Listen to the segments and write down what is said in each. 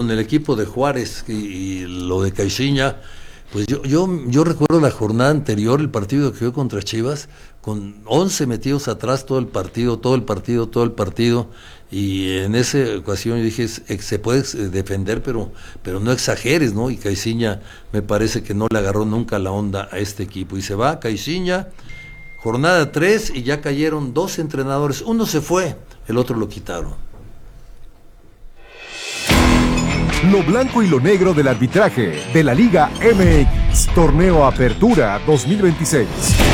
con el equipo de Juárez y lo de Caixinha, pues yo recuerdo la jornada anterior, el partido que fue contra Chivas, con 11 metidos atrás todo el partido, y en esa ocasión yo dije, se puede defender, pero no exageres, ¿no? Y Caixinha me parece que no le agarró nunca la onda a este equipo, y se va Caixinha, jornada 3, y ya cayeron 2 entrenadores, uno se fue, el otro lo quitaron. Lo blanco y lo negro del arbitraje de la Liga MX, Torneo Apertura 2026.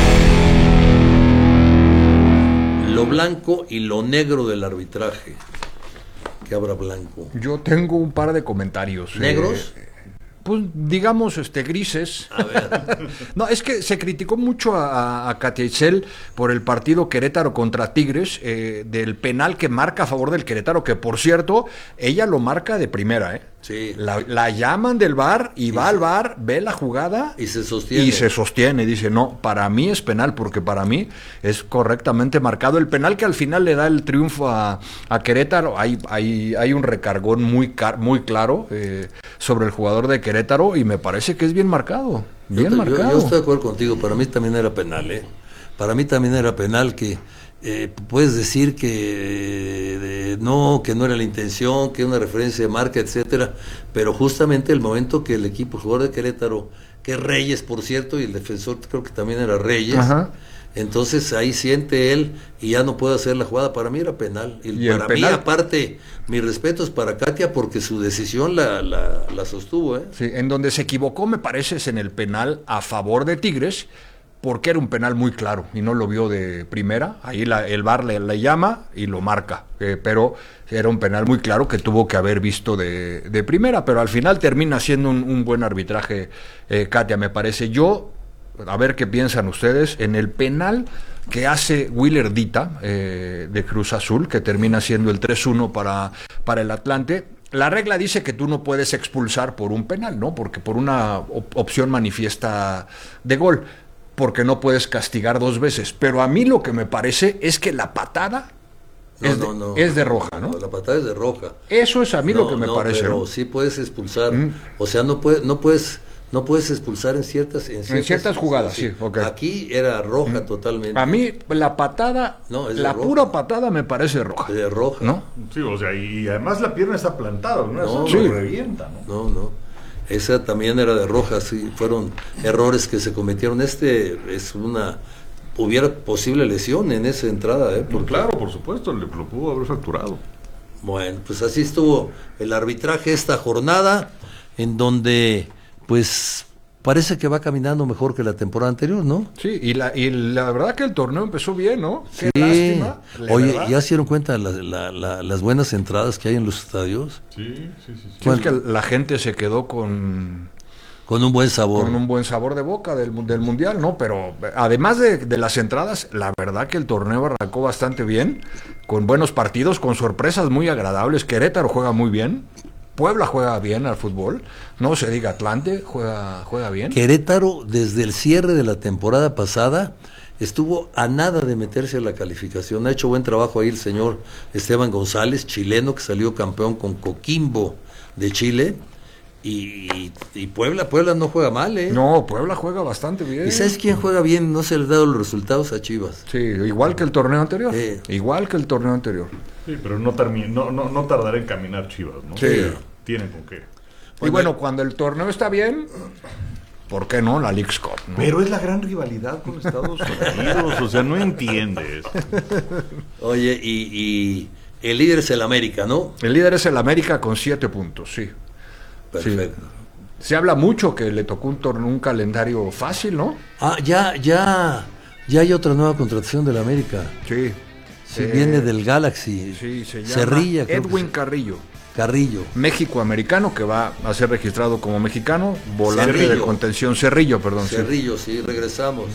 Lo blanco y lo negro del arbitraje. ¿Qué habrá blanco? Yo tengo un par de comentarios. ¿Negros? Pues digamos grises. A ver. No, es que se criticó mucho a Katia Itzel por el partido Querétaro contra Tigres, del penal que marca a favor del Querétaro, que por cierto, ella lo marca de primera, Sí. La llaman del VAR y va al VAR, ve la jugada y se sostiene. Dice, no, para mí es penal, porque para mí es correctamente marcado. El penal que al final le da el triunfo a Querétaro, hay un recargón muy claro sobre el jugador de Querétaro, y me parece que es bien marcado. Yo estoy de acuerdo contigo, para mí también era penal, Para mí también era penal, que puedes decir que no era la intención, que una referencia de marca, etcétera, pero justamente el momento que el jugador de Querétaro, que es Reyes, por cierto, y el defensor creo que también era Reyes, ajá, entonces ahí siente él y ya no puede hacer la jugada. Para mí era penal, y para mí, aparte, mi respeto es para Katia, porque su decisión la sostuvo, Sí, en donde se equivocó, me parece, es en el penal a favor de Tigres, porque era un penal muy claro y no lo vio de primera. Ahí el VAR le llama y lo marca, pero era un penal muy claro que tuvo que haber visto de primera, pero al final termina siendo un buen arbitraje, Katia, me parece. Yo, a ver qué piensan ustedes, en el penal que hace Willer Dita, de Cruz Azul, que termina siendo el 3-1 para el Atlante. La regla dice que tú no puedes expulsar por un penal, ¿no? Porque por una opción manifiesta de gol, porque no puedes castigar 2 veces. Pero a mí lo que me parece es que la patada es de roja, ¿no? La patada es de roja. Eso es a mí lo que me parece. Pero sí puedes expulsar. O sea, no puedes expulsar en ciertas jugadas, sí. Okay. Aquí era roja totalmente. A mí la patada, pura patada me parece roja. De roja. ¿No? Sí, o sea, y además la pierna está plantada, ¿no? Eso sí. Lo revienta, ¿no? No. Esa también era de roja, sí, fueron errores que se cometieron. Hubiera posible lesión en esa entrada, Porque, claro, por supuesto, lo pudo haber fracturado. Bueno, pues así estuvo el arbitraje esta jornada, en donde, pues, parece que va caminando mejor que la temporada anterior, ¿no? Sí, y la verdad que el torneo empezó bien, ¿no? Sí. Qué lástima. Oye, ¿ya se dieron cuenta las buenas entradas que hay en los estadios? Sí. Es que la gente se quedó con un buen sabor. Con un buen sabor de boca del Mundial, ¿no? Pero además de las entradas, la verdad que el torneo arrancó bastante bien, con buenos partidos, con sorpresas muy agradables. Querétaro juega muy bien. Puebla juega bien al fútbol, no se diga Atlante, juega bien. Querétaro, desde el cierre de la temporada pasada, estuvo a nada de meterse a la calificación. Ha hecho buen trabajo ahí el señor Esteban González, chileno, que salió campeón con Coquimbo de Chile. Y Puebla no juega mal, No, Puebla juega bastante bien. ¿Y sabes quién juega bien? No se le ha dado los resultados a Chivas. Sí, igual que el torneo anterior. Igual que el torneo anterior. Sí, pero no tardará en caminar Chivas, ¿no? Sí. Tienen con qué. Y bueno, cuando el torneo está bien, ¿por qué no? La Leagues Cup, ¿no? Pero es la gran rivalidad con Estados Unidos, o sea, no entiendes. Oye, y el líder es el América, ¿no? El líder es el América con 7 puntos, sí. Perfecto. Sí. Se habla mucho que le tocó un calendario fácil, ¿no? Ya hay otra nueva contratación del América. Sí. Sí, viene del Galaxy. Sí, se llama Cerrilla, Edwin Carrillo. Carrillo. México-americano, que va a ser registrado como mexicano, volante de contención. Cerrillo, sí, regresamos.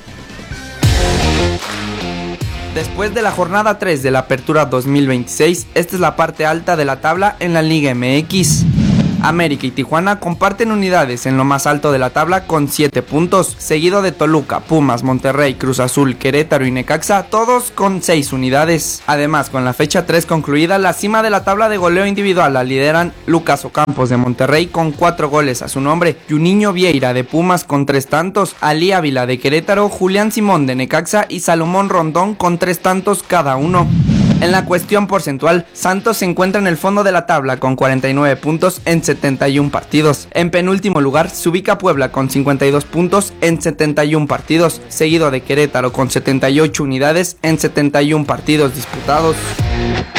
Después de la jornada 3 de la Apertura 2026, esta es la parte alta de la tabla en la Liga MX. América y Tijuana comparten unidades en lo más alto de la tabla con 7 puntos, seguido de Toluca, Pumas, Monterrey, Cruz Azul, Querétaro y Necaxa, todos con 6 unidades. Además, con la fecha 3 concluida, la cima de la tabla de goleo individual la lideran Lucas Ocampos de Monterrey con 4 goles a su nombre, Juninho Vieira de Pumas con 3 tantos, Ali Ávila de Querétaro, Julián Simón de Necaxa y Salomón Rondón con 3 tantos cada uno. En la cuestión porcentual, Santos se encuentra en el fondo de la tabla con 49 puntos en 71 partidos. En penúltimo lugar se ubica Puebla con 52 puntos en 71 partidos, seguido de Querétaro con 78 unidades en 71 partidos disputados.